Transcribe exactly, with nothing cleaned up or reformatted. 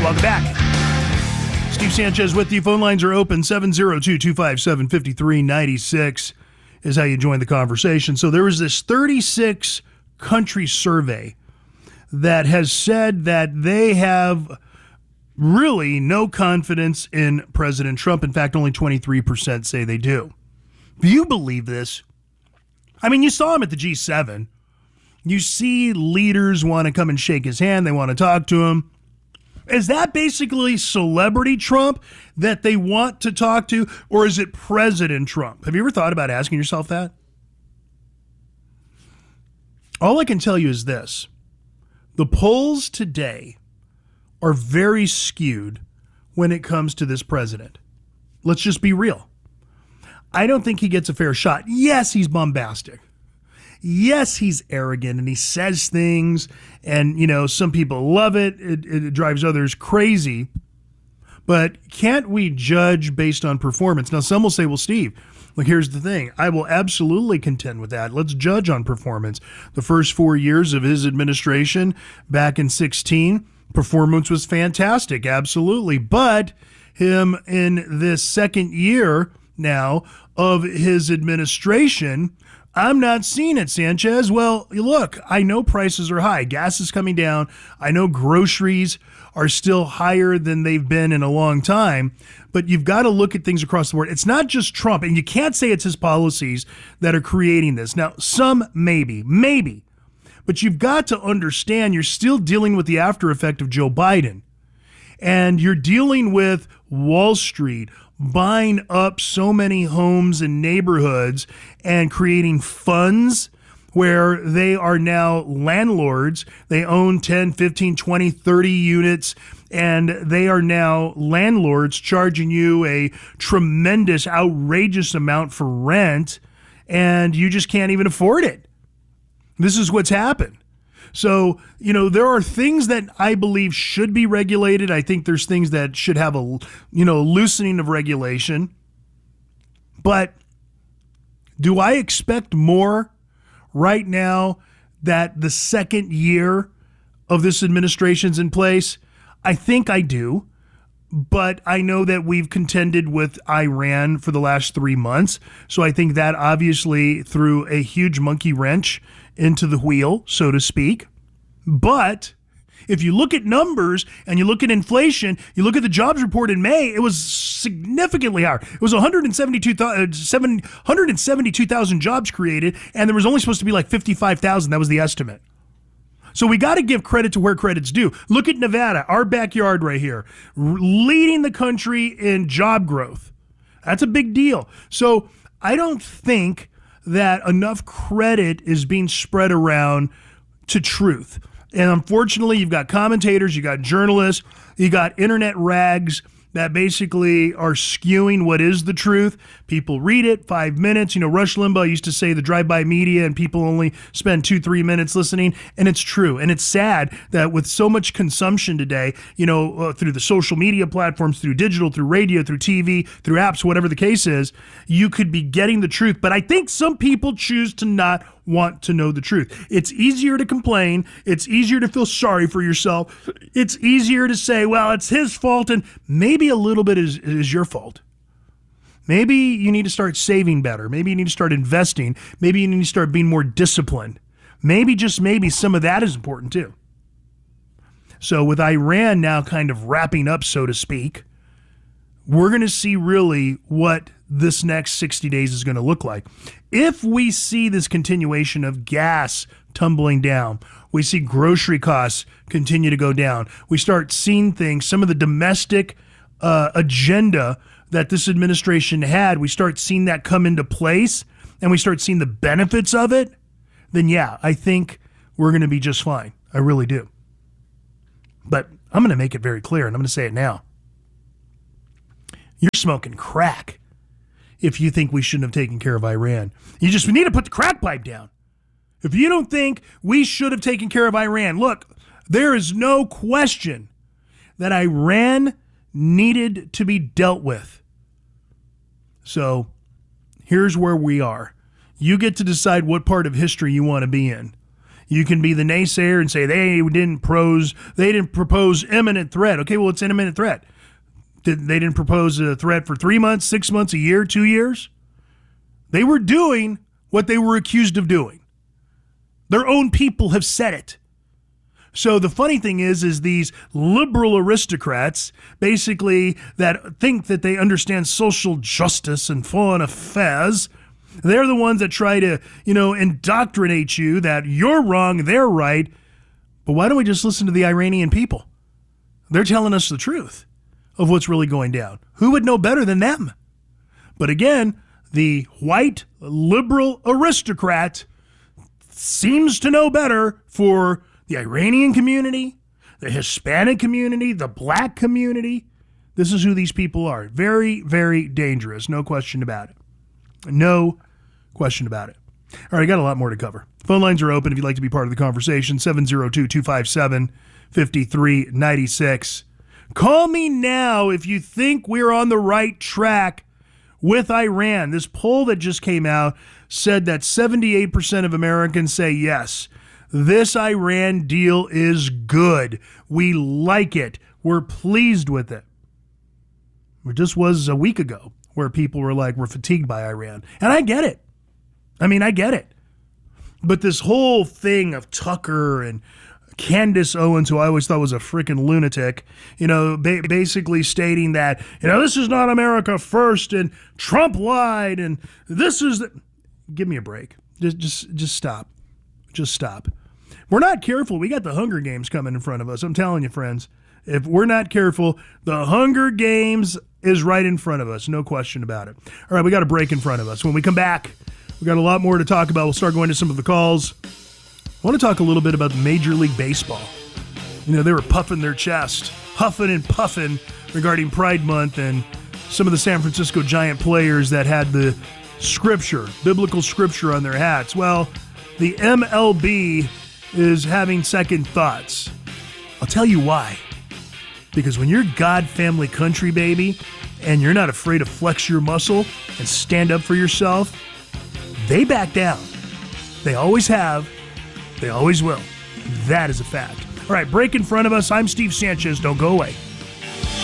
welcome back. Steve Sanchez with you. Phone lines are open. seven oh two, two five seven, five three nine six is how you join the conversation. So there was this thirty-six country survey that has said that they have really no confidence in President Trump. In fact, only twenty-three percent say they do. Do you believe this? I mean, you saw him at the G seven. You see leaders want to come and shake his hand. They want to talk to him. Is that basically celebrity Trump that they want to talk to, or is it President Trump? Have you ever thought about asking yourself that? All I can tell you is this. The polls today are very skewed when it comes to this president. Let's just be real. I don't think he gets a fair shot. Yes, he's bombastic. Yes, he's arrogant and he says things and, you know, some people love it. It, it drives others crazy. But can't we judge based on performance? Now, some will say, well, Steve, look, here's the thing. I will absolutely contend with that. Let's judge on performance. The first four years of his administration back in sixteen, performance was fantastic. Absolutely. But him in this second year now of his administration, I'm not seeing it, Sanchez. Well, look, I know prices are high. Gas is coming down. I know groceries are still higher than they've been in a long time. But you've got to look at things across the board. It's not just Trump, and you can't say it's his policies that are creating this. Now, some maybe, maybe. But you've got to understand you're still dealing with the after effect of Joe Biden. And you're dealing with Wall Street buying up so many homes and neighborhoods and creating funds where they are now landlords. They own ten, fifteen, twenty, thirty units, and they are now landlords charging you a tremendous, outrageous amount for rent, and you just can't even afford it. This is what's happened. So, you know, there are things that I believe should be regulated. I think there's things that should have a, you know, loosening of regulation. But do I expect more right now that the second year of this administration's in place? I think I do. But I know that we've contended with Iran for the last three months. So I think that obviously threw a huge monkey wrench into the wheel, so to speak. But if you look at numbers and you look at inflation, you look at the jobs report in May, it was significantly higher. It was one hundred seventy-two thousand jobs created, and there was only supposed to be like fifty-five thousand. That was the estimate. So we got to give credit to where credit's due. Look at Nevada, our backyard right here, leading the country in job growth. That's a big deal. So I don't think that enough credit is being spread around to truth. And unfortunately, you've got commentators, you got journalists, you got internet rags that basically are skewing what is the truth. People read it, five minutes. You know, Rush Limbaugh used to say the drive-by media and people only spend two, three minutes listening. And it's true. And it's sad that with so much consumption today, you know, uh, through the social media platforms, through digital, through radio, through T V, through apps, whatever the case is, you could be getting the truth. But I think some people choose to not want to know the truth. It's easier to complain. It's easier to feel sorry for yourself. It's easier to say, well, it's his fault, and maybe a little bit is, is your fault. Maybe you need to start saving better. Maybe you need to start investing. Maybe you need to start being more disciplined. Maybe, just maybe, some of that is important too. So with Iran now kind of wrapping up, so to speak, we're going to see really what this next sixty days is going to look like. If we see this continuation of gas tumbling down, we see grocery costs continue to go down, we start seeing things, some of the domestic uh, agenda that this administration had, we start seeing that come into place, and we start seeing the benefits of it, then yeah, I think we're going to be just fine. I really do. But I'm going to make it very clear, and I'm going to say it now. You're smoking crack if you think we shouldn't have taken care of Iran. You just need to put the crack pipe down. If you don't think we should have taken care of Iran, look, there is no question that Iran needed to be dealt with. So here's where we are. You get to decide what part of history you want to be in. You can be the naysayer and say they didn't propose, they didn't propose imminent threat. Okay, well, it's an imminent threat. Did, they didn't propose a threat for three months, six months, a year, two years. They were doing what they were accused of doing. Their own people have said it. So the funny thing is, is these liberal aristocrats, basically, that think that they understand social justice and foreign affairs, they're the ones that try to, you know, indoctrinate you that you're wrong, they're right. But why don't we just listen to the Iranian people? They're telling us the truth of what's really going down. Who would know better than them? But again, the white liberal aristocrat seems to know better for the Iranian community, the Hispanic community, the black community. This is who these people are. Very, very dangerous. No question about it. No question about it. All right, I got a lot more to cover. Phone lines are open if you'd like to be part of the conversation. seven oh two, two five seven, five three nine six. Call me now if you think we're on the right track with Iran. This poll that just came out said that seventy-eight percent of Americans say yes, this Iran deal is good. We like it. We're pleased with it. It just was a week ago where people were like, we're fatigued by Iran. And I get it. I mean, I get it. But this whole thing of Tucker and Candace Owens, who I always thought was a freaking lunatic, you know, ba- basically stating that, you know, this is not America first and Trump lied and this is the... Give me a break. Just, just, just stop. Just stop. We're not careful. We got the Hunger Games coming in front of us. I'm telling you, friends. If we're not careful, the Hunger Games is right in front of us. No question about it. All right, we got a break in front of us. When we come back, we got a lot more to talk about. We'll start going to some of the calls. I want to talk a little bit about Major League Baseball. You know, they were puffing their chest, huffing and puffing regarding Pride Month and some of the San Francisco Giant players that had the scripture, biblical scripture on their hats. Well, the M L B is having second thoughts. I'll tell you why. Because when you're God, family, country, baby, and you're not afraid to flex your muscle and stand up for yourself, they back down. They always have. They always will. That is a fact. All right, break in front of us. I'm Steve Sanchez. Don't go away.